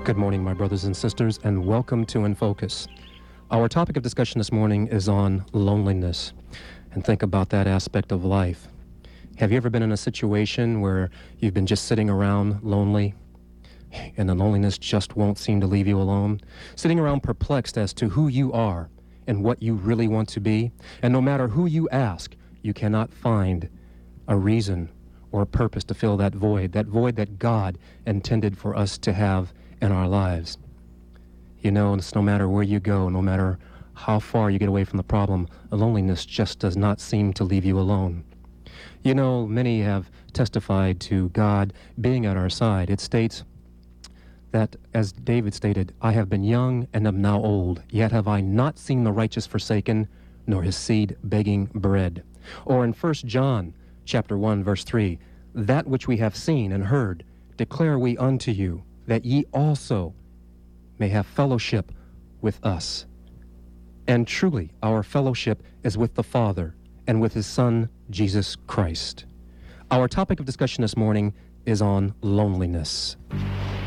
Good morning, my brothers and sisters, and welcome to In Focus. Our topic of discussion this morning is on loneliness, and think about that aspect of life. Have you ever been in a situation where you've been just sitting around lonely, and the loneliness just won't seem to leave you alone? Sitting around perplexed as to who you are and what you really want to be, and no matter who you ask, you cannot find a reason or a purpose to fill that void that God intended for us to have in our lives. You know, it's no matter where you go, no matter how far you get away from the problem, loneliness just does not seem to leave you alone. You know, many have testified to God being at our side. It states that, as David stated, I have been young and am now old, yet have I not seen the righteous forsaken, nor his seed begging bread. Or in 1 John chapter 1, verse 3, that which we have seen and heard declare we unto you, that ye also may have fellowship with us. And truly, our fellowship is with the Father and with his Son, Jesus Christ. Our topic of discussion this morning is on loneliness.